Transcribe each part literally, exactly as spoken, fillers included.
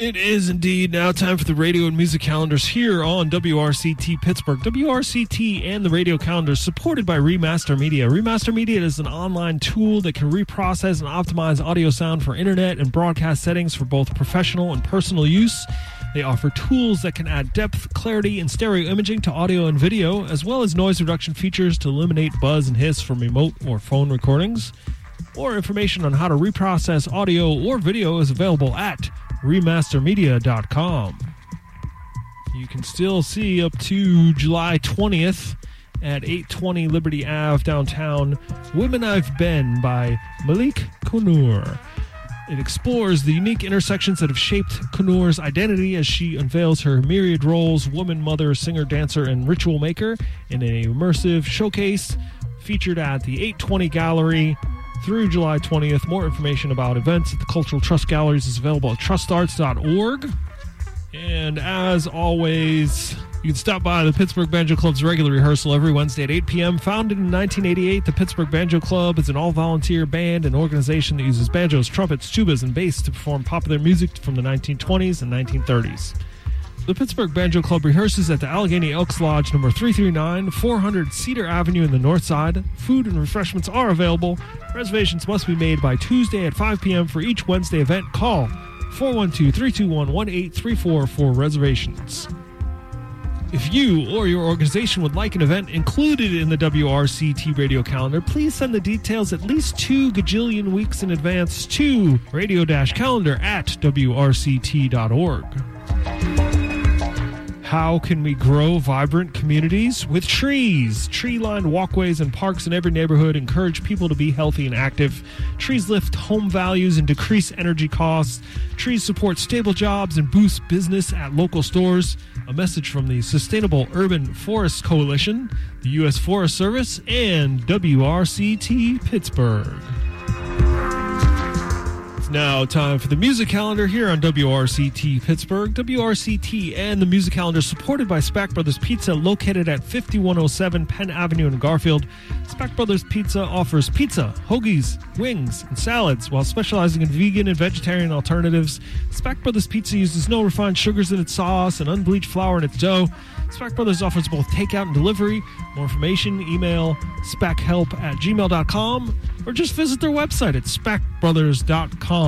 It is indeed now time for the radio and music calendars here on W R C T Pittsburgh. W R C T and the radio calendar supported by Remaster Media. Remaster Media is an online tool that can reprocess and optimize audio sound for internet and broadcast settings for both professional and personal use. They offer tools that can add depth, clarity, and stereo imaging to audio and video, as well as noise reduction features to eliminate buzz and hiss from remote or phone recordings. More information on how to reprocess audio or video is available at remaster media dot com. You can still see up to July twentieth at eight twenty Liberty Avenue downtown, Women I've Been by Malik Kunur. It explores the unique intersections that have shaped Kunur's identity as she unveils her myriad roles, woman, mother, singer, dancer, and ritual maker in an immersive showcase featured at the eight twenty Gallery through July twentieth. More information about events at the Cultural Trust Galleries is available at trust arts dot org. And as always, you can stop by the Pittsburgh Banjo Club's regular rehearsal every Wednesday at eight p.m. Founded in nineteen eighty-eight, the Pittsburgh Banjo Club is an all-volunteer band and organization that uses banjos, trumpets, tubas, and bass to perform popular music from the nineteen twenties and nineteen thirties. The Pittsburgh Banjo Club rehearses at the Allegheny Elks Lodge, number three thirty-nine, four hundred Cedar Avenue in the north side. Food and refreshments are available. Reservations must be made by Tuesday at five p.m. for each Wednesday event. Call four one two, three two one, one eight three four for reservations. If you or your organization would like an event included in the W R C T radio calendar, please send the details at least two gajillion weeks in advance to radio-calendar at W R C T dot org. How can we grow vibrant communities? With trees. Tree-lined walkways and parks in every neighborhood encourage people to be healthy and active. Trees lift home values and decrease energy costs. Trees support stable jobs and boost business at local stores. A message from the Sustainable Urban Forest Coalition, the U S Forest Service, and W R C T Pittsburgh. Now time for the music calendar here on W R C T Pittsburgh. W R C T and the music calendar supported by Spack Brothers Pizza, located at fifty-one oh seven Penn Avenue in Garfield. Spack Brothers Pizza offers pizza, hoagies, wings, and salads while specializing in vegan and vegetarian alternatives. Spack Brothers Pizza uses no refined sugars in its sauce and unbleached flour in its dough. Spack Brothers offers both takeout and delivery. More information, email spackhelp at gmail dot com or just visit their website at spack brothers dot com.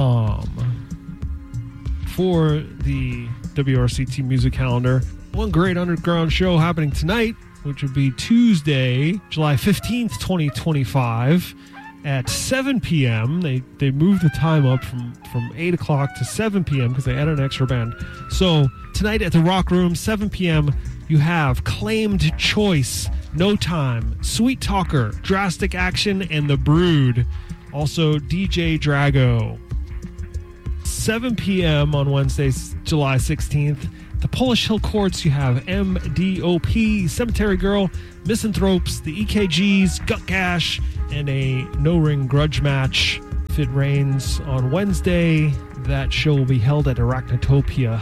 For the W R C T music calendar, one great underground show happening tonight, which would be Tuesday, July fifteenth, twenty twenty-five at seven p.m. They they moved the time up from, from eight o'clock to seven p.m. because they added an extra band. So tonight at the Rock Room, seven p.m., you have Claimed Choice, No Time, Sweet Talker, Drastic Action, and The Brood. Also, D J Drago. seven p.m. on Wednesday, July sixteenth. The Polish Hill Courts, you have M D O P, Cemetery Girl, Misanthropes, the E K Gs, Gut Gash, and a no-ring grudge match. If it rains on Wednesday, that show will be held at Arachnotopia.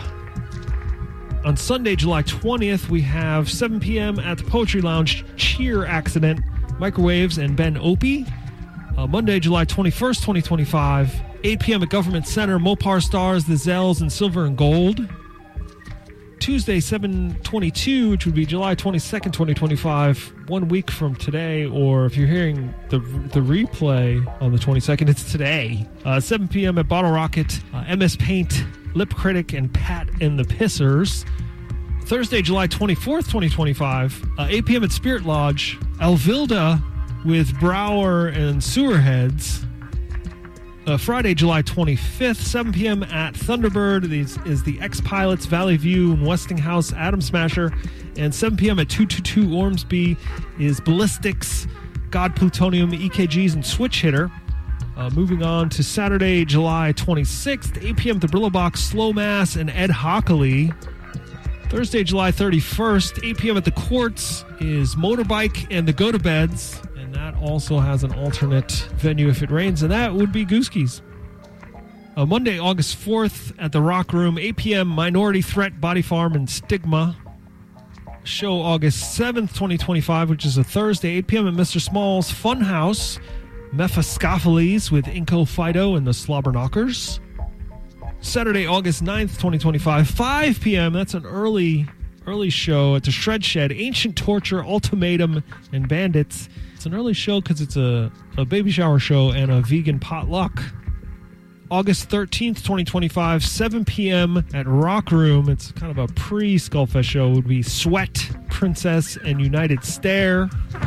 On Sunday, July twentieth, we have seven p.m. at the Poetry Lounge, Cheer Accident, Microwaves, and Ben Opie. Uh, Monday, July twenty-first, twenty twenty-five, eight p.m. at Government Center, Mopar Stars, The Zells, and Silver and Gold. Tuesday, seven twenty-two, which would be July twenty-second, twenty twenty-five, one week from today, or if you're hearing the the replay on the twenty-second, it's today. Uh, seven p.m. at Bottle Rocket, uh, M S Paint, Lip Critic, and Pat and the Pissers. Thursday, July twenty-fourth, twenty twenty-five, uh, eight p.m. at Spirit Lodge, Alvilda with Brower and Sewerheads. Uh, Friday, July twenty-fifth, seven p.m. at Thunderbird. These is the X-Pilots, Valley View, and Westinghouse, Atom Smasher. And seven p.m. at two twenty-two Ormsby is Ballistics, God Plutonium, E K Gs, and Switch Hitter. Uh, moving on to Saturday, July twenty-sixth, eight p.m. at the Brillo Box, Slow Mass, and Ed Hockley. Thursday, July thirty-first, eight p.m. at the Quartz is Motorbike and the Go-To-Beds. And that also has an alternate venue if it rains, and that would be Gooskies. Uh, Monday, August fourth, at the Rock Room, eight p.m., Minority Threat, Body Farm, and Stigma. Show August seventh, twenty twenty-five, which is a Thursday, eight p.m. at Mister Small's Funhouse, Mephistopheles with Inco Fido and the Slobber Knockers. Saturday, August ninth, twenty twenty-five, five p.m. That's an early, early show at the Shred Shed. Ancient Torture, Ultimatum, and Bandits. It's an early show because it's a, a baby shower show and a vegan potluck. August thirteenth, twenty twenty-five, seven p.m. at Rock Room. It's kind of a pre-Skullfest show. It would be Sweat, Princess, and United Stare.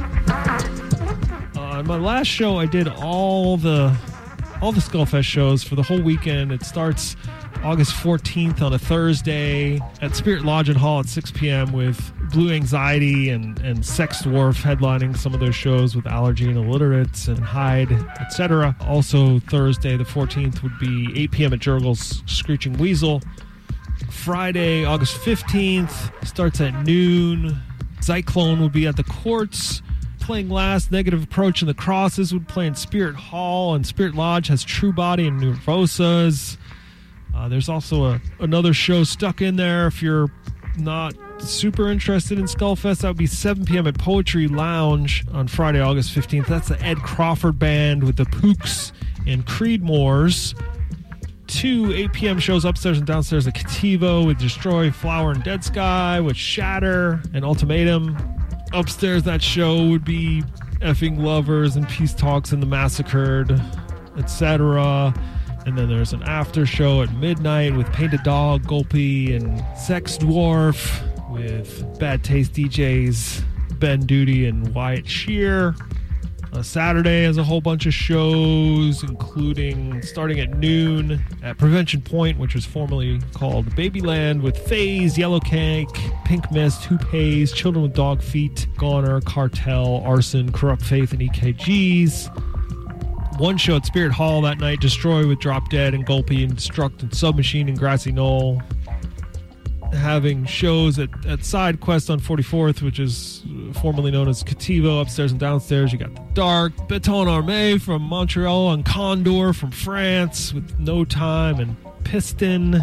Uh, on my last show, I did all the all the Skullfest shows for the whole weekend. It starts August fourteenth on a Thursday at Spirit Lodge and Hall at six p.m. with Blue Anxiety and, and Sex Dwarf headlining some of those shows with Allergy and Illiterates and Hyde, et cetera. Also, Thursday the fourteenth would be eight p.m. at Jurgle's Screeching Weasel. Friday, August fifteenth, starts at noon. Zyklone will be at the Courts. Playing last, Negative Approach and the Crosses would play in Spirit Hall, and Spirit Lodge has True Body and Nervosas. Uh, there's also a, another show stuck in there if you're not super interested in Skullfest. That would be seven p.m. at Poetry Lounge on Friday, August fifteenth. That's the Ed Crawford Band with the Pooks and Creedmoors. Two eight p.m. shows upstairs and downstairs at Cativo with Destroy, Flower, and Dead Sky, with Shatter and Ultimatum. Upstairs, that show would be Effing Lovers and Peace Talks and the Massacred, et cetera. And then there's an after show at midnight with Painted Dog, Gulpy, and Sex Dwarf with Bad Taste D Js, Ben Duty and Wyatt Shear. Uh, Saturday has a whole bunch of shows, including starting at noon at Prevention Point, which was formerly called Babyland, with FaZe, Yellow Cake, Pink Mist, Hoop Haze, Children with Dog Feet, Goner, Cartel, Arson, Corrupt Faith, and E K Gs. One show at Spirit Hall that night, Destroy with Drop Dead and Gulpy and Destruct and Submachine and Grassy Knoll. Having shows at, at Side Quest on forty-fourth, which is formerly known as Cativo, upstairs and downstairs. You got The Dark, Beton Armé from Montreal, and Condor from France with No Time and Piston.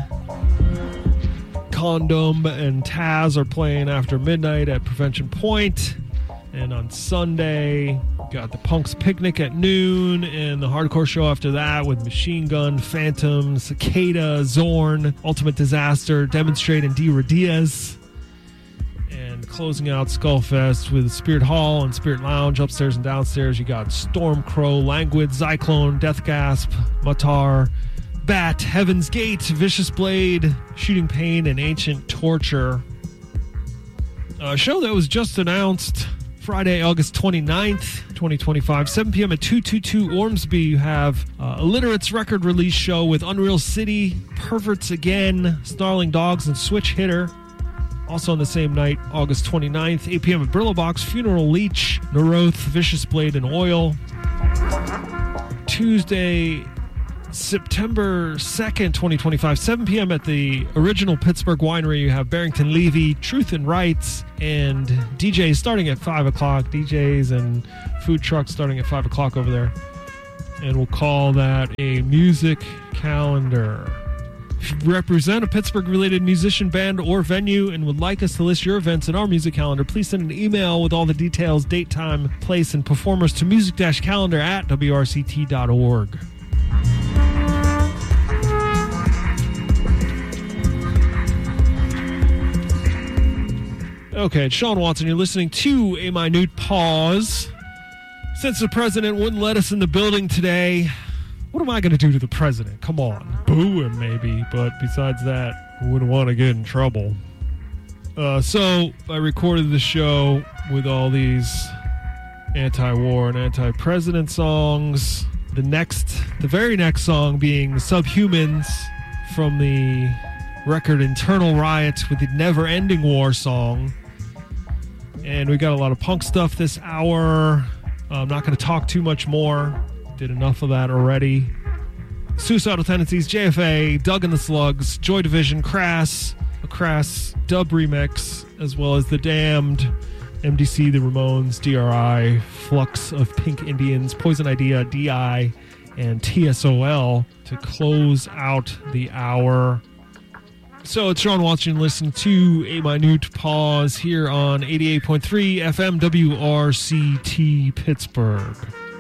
Condom and Taz are playing after midnight at Prevention Point. And on Sunday, got the Punks Picnic at noon, and the hardcore show after that with Machine Gun, Phantom, Cicada, Zorn, Ultimate Disaster, Demonstrate, and D. Diaz. And closing out Skullfest with Spirit Hall and Spirit Lounge upstairs and downstairs. You got Stormcrow, Languid, Zyklone, Death Gasp, Matar, Bat, Heaven's Gate, Vicious Blade, Shooting Pain, and Ancient Torture. A show that was just announced Friday, August twenty-ninth, twenty twenty-five, seven p.m. at two twenty-two Ormsby. You have uh, Illiterates record release show with Unreal City, Perverts Again, Snarling Dogs, and Switch Hitter. Also on the same night, August twenty-ninth, eight p.m. at Brillo Box, Funeral Leech, Neroth, Vicious Blade, and Oil. Tuesday, September second, twenty twenty-five, seven p.m. at the original Pittsburgh Winery. You have Barrington Levy, Truth and Rights, and D Js starting at five o'clock. D Js and food trucks starting at five o'clock over there. And we'll call that a music calendar. If you represent a Pittsburgh-related musician, band, or venue and would like us to list your events in our music calendar, please send an email with all the details, date, time, place, and performers to music-calendar at W R C T dot org. Okay, it's Sean Watson. You're listening to A Minute Pause. Since the president wouldn't let us in the building today, what am I going to do to the president? Come on. Boo him, maybe. But besides that, I wouldn't want to get in trouble. Uh, so, I recorded the show with all these anti-war and anti-president songs. The next, the very next song being Subhumans from the record Internal Riot with the Never Ending War song. And we got a lot of punk stuff this hour. Uh, I'm not going to talk too much more. Did enough of that already. Suicidal Tendencies, J F A, Doug and the Slugs, Joy Division, Crass, a Crass dub remix, as well as The Damned, M D C, The Ramones, D R I, Flux of Pink Indians, Poison Idea, D I, and T S O L to close out the hour. So it's Sean Watson listening to A Minute Pause here on eighty-eight point three F M W R C T Pittsburgh.